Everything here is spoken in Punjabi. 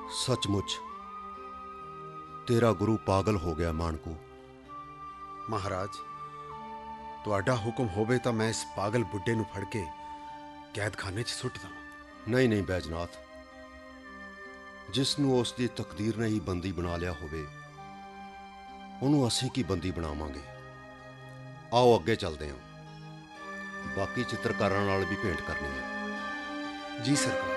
ਸੱਚਮੁੱਚ ਤੇਰਾ ਗੁਰੂ ਪਾਗਲ ਹੋ ਗਿਆ ਮਾਨਕੂ। ਮਹਾਰਾਜ, ਤੁਹਾਡਾ ਹੁਕਮ ਹੋਵੇ ਤਾਂ ਮੈਂ ਇਸ ਪਾਗਲ ਬੁੱਢੇ ਨੂੰ ਫੜ ਕੇ ਕੈਦਖਾਨੇ 'ਚ ਸੁੱਟ ਦਵਾਂ। ਨਹੀਂ ਨਹੀਂ ਬੈਜਨਾਥ, ਜਿਸ ਨੂੰ ਉਸ ਦੀ ਤਕਦੀਰ ਨੇ ਹੀ ਬੰਦੀ ਬਣਾ ਲਿਆ ਹੋਵੇ ਉਹਨੂੰ ਅਸੀਂ ਕੀ ਬੰਦੀ ਬਣਾਵਾਂਗੇ। ਆਓ ਅੱਗੇ ਚੱਲਦੇ ਹਾਂ, ਬਾਕੀ ਚਿੱਤਰਕਾਰਾਂ ਨਾਲ ਵੀ ਭੇਂਟ ਕਰਨੀ ਹੈ। ਜੀ ਸਰਕਾਰ।